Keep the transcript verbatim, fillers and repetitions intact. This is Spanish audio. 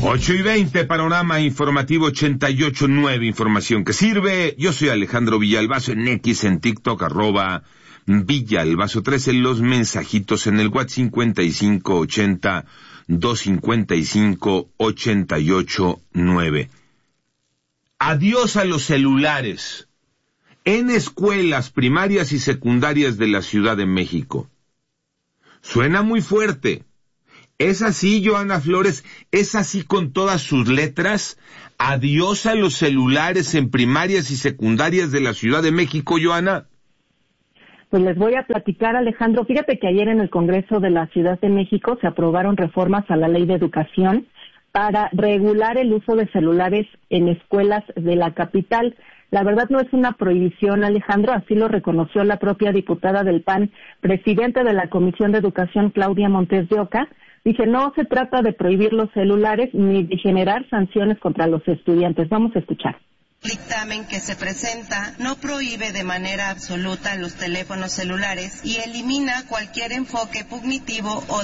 ocho y veinte, panorama informativo ochenta y ocho punto nueve, información que sirve. Yo soy Alejandro Villalbazo en X, en TikTok, arroba Villalbazo tres, en los mensajitos en el WhatsApp cincuenta y cinco ochenta, doscientos cincuenta y cinco, ochenta y ocho nueve. Adiós a los celulares en escuelas primarias y secundarias de la Ciudad de México. Suena muy fuerte. ¿Es así, Joana Flores? ¿Es así con todas sus letras? Adiós a los celulares en primarias y secundarias de la Ciudad de México, Joana. Pues les voy a platicar, Alejandro. Fíjate que ayer en el Congreso de la Ciudad de México se aprobaron reformas a la Ley de Educación para regular el uso de celulares en escuelas de la capital. La verdad no es una prohibición, Alejandro, así lo reconoció la propia diputada del P A N, presidenta de la Comisión de Educación, Claudia Montes de Oca. Dice, no se trata de prohibir los celulares ni de generar sanciones contra los estudiantes. Vamos a escuchar. El dictamen que se presenta no prohíbe de manera absoluta los teléfonos celulares y elimina cualquier enfoque punitivo o